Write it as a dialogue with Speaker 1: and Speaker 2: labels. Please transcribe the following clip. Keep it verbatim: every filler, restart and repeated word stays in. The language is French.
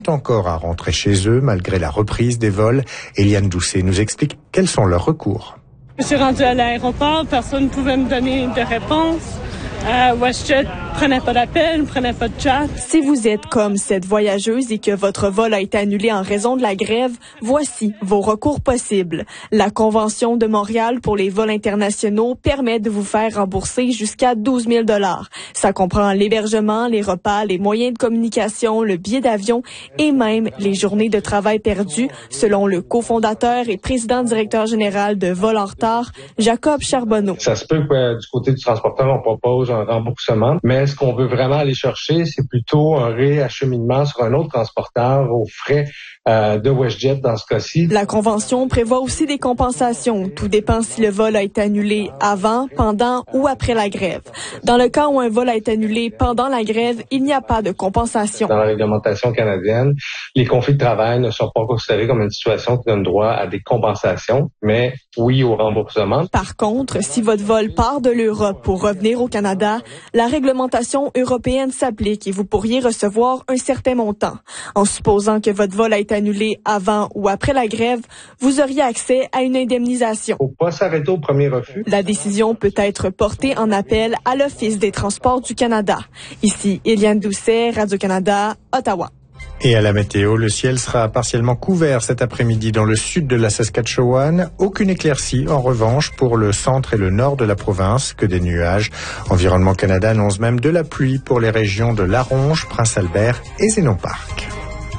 Speaker 1: encore à rentrer chez eux malgré la reprise des vols. Eliane Doucet nous explique quels sont leurs recours.
Speaker 2: Je suis rendue à l'aéroport, personne ne pouvait me donner de réponse. Euh, WestJet prenait pas d'appel, prenait pas de chat.
Speaker 3: Si vous êtes comme cette voyageuse et que votre vol a été annulé en raison de la grève, voici vos recours possibles. La Convention de Montréal pour les vols internationaux permet de vous faire rembourser jusqu'à douze mille dollars. Ça comprend l'hébergement, les repas, les moyens de communication, le billet d'avion et même les journées de travail perdues, selon le cofondateur et président-directeur général de Vol en retard, Jacob Charbonneau.
Speaker 4: Ça se peut que du côté du transporteur, on propose un remboursement, mais ce qu'on veut vraiment aller chercher, c'est plutôt un réacheminement sur un autre transporteur aux frais euh, de WestJet dans ce cas-ci.
Speaker 3: La Convention prévoit aussi des compensations. Tout dépend si le vol a été annulé avant, pendant ou après la grève. Dans le cas où un vol a été annulé pendant la grève, il n'y a pas de compensation.
Speaker 4: Dans la réglementation canadienne, les conflits de travail ne sont pas considérés comme une situation qui donne droit à des compensations, mais oui au remboursement.
Speaker 3: Par contre, si votre vol part de l'Europe pour revenir au Canada, la réglementation européenne s'applique et vous pourriez recevoir un certain montant. En supposant que votre vol a été annulé avant ou après la grève, vous auriez accès à une indemnisation.
Speaker 4: Faut pas s'arrêter au premier refus.
Speaker 3: La décision peut être portée en appel à l'Office des transports du Canada. Ici, Eliane Doucet, Radio-Canada, Ottawa.
Speaker 1: Et à la météo, le ciel sera partiellement couvert cet après-midi dans le sud de la Saskatchewan. Aucune éclaircie, en revanche, pour le centre et le nord de la province, que des nuages. Environnement Canada annonce même de la pluie pour les régions de Laronge, Prince-Albert et Zénon Park.